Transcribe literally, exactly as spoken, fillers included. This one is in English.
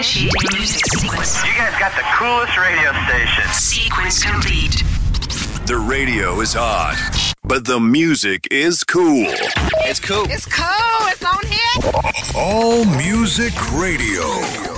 Initiating music sequence. You guys got the coolest radio station. Sequence complete. The radio is hot, but the music is cool. It's cool. It's cool. It's on here. All Music Radio.